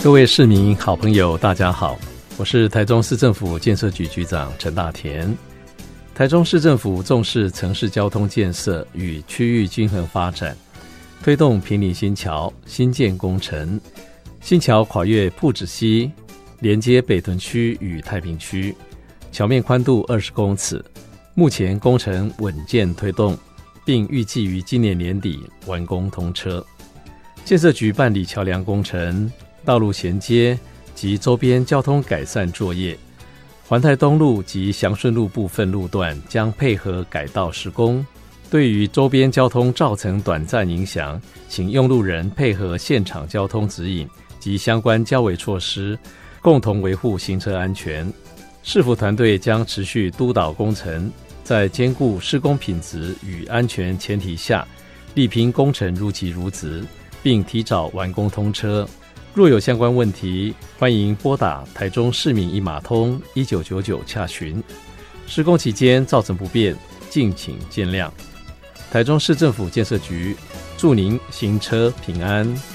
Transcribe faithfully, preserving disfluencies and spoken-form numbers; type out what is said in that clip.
各位市民好朋友大家好，我是台中市政府建设局局长陈大田。台中市政府重视城市交通建设与区域均衡发展，推动坪林新桥新建工程。新桥跨越朴子溪，连接北屯区与太平区，桥面宽度二十公尺，目前工程稳健推动，并预计于今年年底完工通车。建设局办理桥梁工程、道路衔接及周边交通改善作业。环泰东路及祥顺路部分路段将配合改道施工，对于周边交通造成短暂影响，请用路人配合现场交通指引及相关交维措施，共同维护行车安全。市府团队将持续督导工程，在兼顾施工品质与安全前提下，力拼工程如期如质，并提早完工通车。若有相关问题，欢迎拨打台中市民一码通一九九九洽询。施工期间造成不便，敬请见谅。台中市政府建设局祝您行车平安。